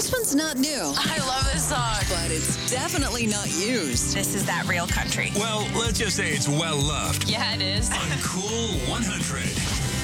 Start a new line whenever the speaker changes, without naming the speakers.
This one's not new,
I love this song.
but it's definitely not used.
This is that real country.
Well, let's just say it's well loved
Yeah, it is.
on Cool 100.